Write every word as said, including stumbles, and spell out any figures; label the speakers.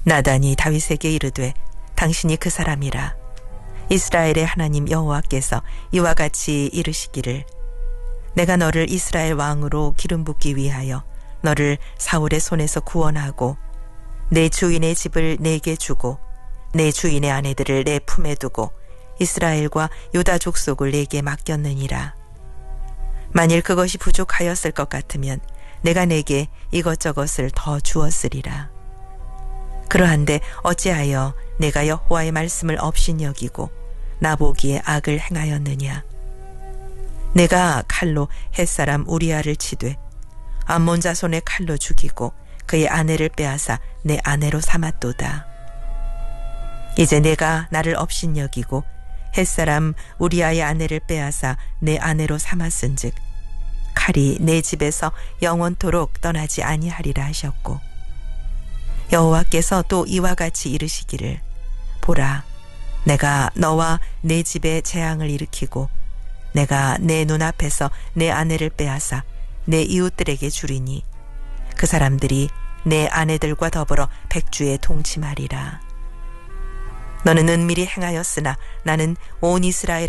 Speaker 1: 나단이 다윗에게 이르되 당신이 그 사람이라. 이스라엘의 하나님 여호와께서 이와 같이 이르시기를 내가 너를 이스라엘 왕으로 기름 붓기 위하여 너를 사울의 손에서 구원하고 내 주인의 집을 내게 주고 내 주인의 아내들을 내 품에 두고 이스라엘과 유다 족속을 내게 맡겼느니라. 만일 그것이 부족하였을 것 같으면 내가 내게 이것저것을 더 주었으리라. 그러한데 어찌하여 내가 여호와의 말씀을 업신여기고 나보기에 악을 행하였느냐. 내가 칼로 햇사람 우리아를 치되 암몬 자손의 칼로 죽이고 그의 아내를 빼앗아 내 아내로 삼았도다. 이제 내가 나를 업신여기고 햇사람 우리아의 아내를 빼앗아 내 아내로 삼았은즉 칼이 내 집에서 영원토록 떠나지 아니하리라 하셨고 여호와께서 또 이와 같이 이르시기를 보라 내가 너와 내 집에 재앙을 일으키고 내가 내 눈앞에서 내 아내를 빼앗아 내 이웃들에게 주리니 그 사람들이 내 아내들과 더불어 백주에 동침하리라. 너는 은밀히 행하였으나 나는 온 이스라엘